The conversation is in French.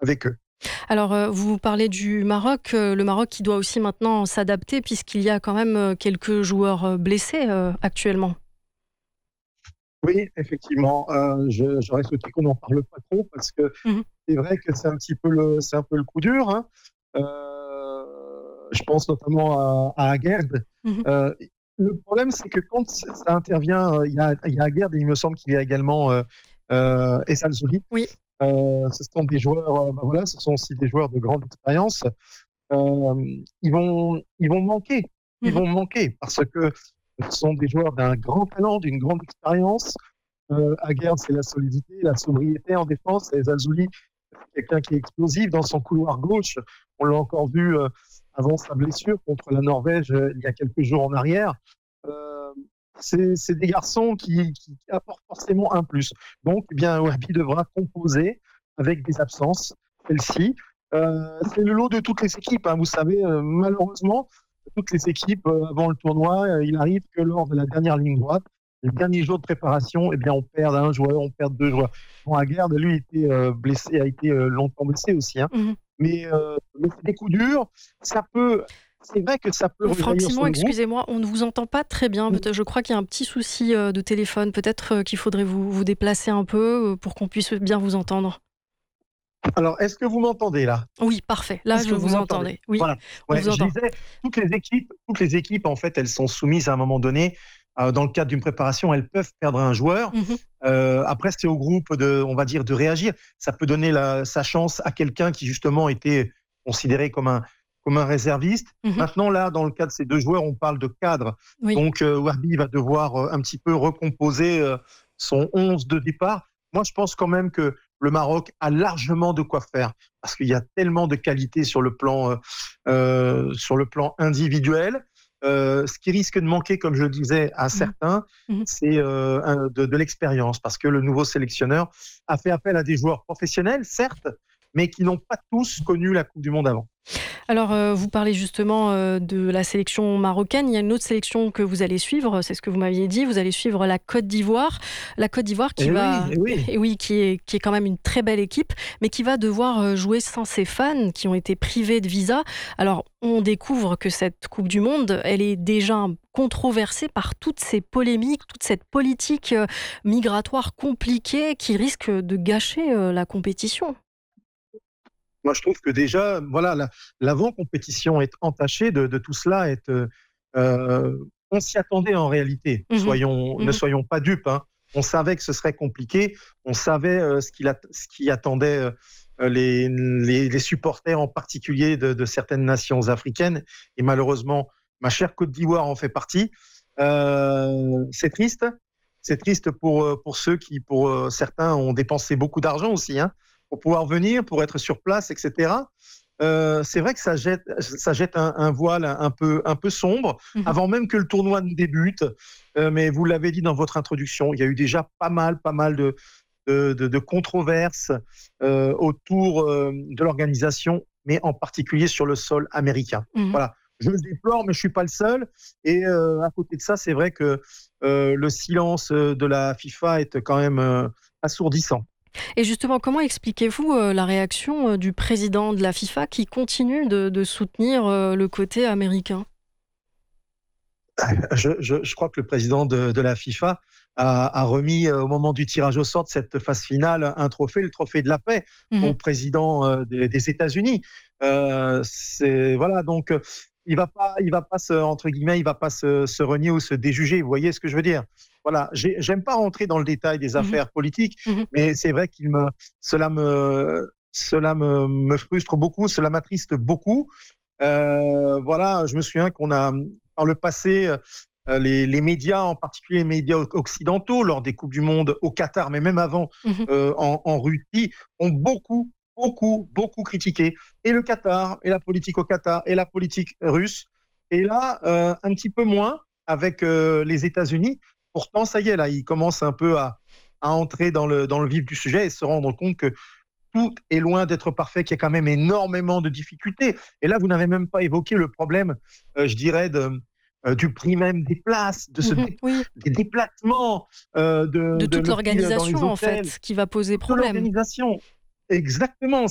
avec eux. Alors, vous parlez du Maroc, le Maroc qui doit aussi maintenant s'adapter puisqu'il y a quand même, quelques joueurs, blessés, actuellement. Oui, effectivement, j'aurais souhaité qu'on n'en parle pas trop parce que Mmh mh. c'est vrai que c'est un peu le coup dur, hein. Je pense notamment à Aguerd. Mmh. Heu, le problème, c'est que quand ça intervient, il y a Aguerd et il me semble qu'il y a également, Essa Alzouli. Oui. Ce sont des joueurs, voilà, ce sont aussi des joueurs de grande expérience. Ils vont manquer. Ils Mmh. vont manquer parce que ce sont des joueurs d'un grand talent, d'une grande expérience. Aguerd, c'est la solidité, la sobriété en défense. Et Zalzouli, c'est quelqu'un qui est explosif dans son couloir gauche. On l'a encore vu avant sa blessure contre la Norvège il y a quelques jours en arrière. Euh, c'est des garçons qui apportent forcément un plus. Donc, eh bien, Wahbi devra composer avec des absences. Celle-ci, c'est le lot de toutes les équipes, hein. Vous savez, malheureusement, toutes les équipes, avant le tournoi, il arrive que lors de la dernière ligne droite, le dernier jour de préparation, eh bien, on perd un joueur, on perd deux joueurs. Bon, Aguerd, lui, était blessé, a été longtemps blessé aussi, hein. Mmh. Mais c'est des coups durs. Ça peut, c'est vrai que ça peut Franck rejaillir sur Simon, le groupe. excusez-moi, on ne vous entend pas très bien. Je crois qu'il y a un petit souci, de téléphone. Peut-être, qu'il faudrait vous déplacer un peu, pour qu'on puisse bien vous entendre. Alors, est-ce que vous m'entendez là? Oui, parfait. Là, Est-ce je que vous vous m'entendez? entendais. Oui, Voilà. on Ouais, vous je entend. disais, toutes les équipes, en fait, elles sont soumises à un moment donné. Dans le cadre d'une préparation, elles peuvent perdre un joueur. Mmh mh. Après, c'est au groupe on va dire, de réagir. Ça peut donner sa chance à quelqu'un qui justement était considéré comme un réserviste. Mmh. Maintenant, là, dans le cas de ces deux joueurs, on parle de cadre. Oui. Donc, Wahbi va devoir un petit peu recomposer son 11 de départ. Moi, je pense quand même que le Maroc a largement de quoi faire parce qu'il y a tellement de qualité sur le plan individuel. Ce qui risque de manquer, comme je le disais à Mmh mh. certains, Mmh. c'est de l'expérience, parce que le nouveau sélectionneur a fait appel à des joueurs professionnels, certes, mais qui n'ont pas tous connu la Coupe du Monde avant. Alors, vous parlez justement, de la sélection marocaine. Il y a une autre sélection que vous allez suivre, c'est ce que vous m'aviez dit. Vous allez suivre la Côte d'Ivoire. La Côte d'Ivoire qui Eh oui, va eh oui. et oui, qui est quand même une très belle équipe, mais qui va devoir, jouer sans ses fans qui ont été privés de visa. Alors, on découvre que cette coupe du monde, elle est déjà controversée par toutes ces polémiques, toute cette politique, migratoire compliquée qui risque de gâcher, la compétition. Moi, je trouve que déjà, voilà, l'avant-compétition est entachée de tout cela. On s'y attendait en réalité. Mmh mh. Ne Mmh. soyons pas dupes, hein. On savait que ce serait compliqué. On savait ce qui attendait les supporters, en particulier de certaines nations africaines. Et malheureusement, ma chère Côte d'Ivoire en fait partie. C'est triste. C'est triste pour ceux qui, pour certains, ont dépensé beaucoup d'argent aussi, hein, pour pouvoir venir, pour être sur place, etc. C'est vrai que ça jette un voile un peu sombre, Mmh. avant même que le tournoi ne débute. Mais vous l'avez dit dans votre introduction, il y a eu déjà pas mal de controverses autour de l'organisation, mais en particulier sur le sol américain. Mmh. Voilà. Je le déplore, mais je suis pas le seul. Et à côté de ça, c'est vrai que le silence de la FIFA est quand même assourdissant. Et justement, comment expliquez-vous, la réaction, du président de la FIFA qui continue de soutenir, le côté américain? Je crois que le président de la FIFA a remis au moment du tirage au sort de cette phase finale un trophée, le trophée de la paix, Mmh au mh. président des États-Unis. C'est voilà, donc il va pas se, entre guillemets, il va pas se renier ou se déjuger. Vous voyez ce que je veux dire? Voilà, j'aime pas rentrer dans le détail des Mmh. affaires politiques, Mmh. mais c'est vrai cela me frustre beaucoup, cela m'attriste beaucoup. Voilà, je me souviens qu'on a, par le passé, les médias, en particulier les médias occidentaux, lors des Coupes du Monde au Qatar, mais même avant, Mmh. en Russie, ont beaucoup, beaucoup, beaucoup critiqué et le Qatar, et la politique au Qatar, et la politique russe. Et là, un petit peu moins avec les États-Unis. Pourtant, ça y est, là, ils commencent un peu à entrer dans le vif du sujet et se rendre compte que tout est loin d'être parfait, qu'il y a quand même énormément de difficultés. Et là, vous n'avez même pas évoqué le problème, je dirais, du prix même des places, Mmh. Oui, des déplacements, de de toute le prix dans les l'organisation, en hôtels, fait, qui va poser de problème. l'organisation. Exactement,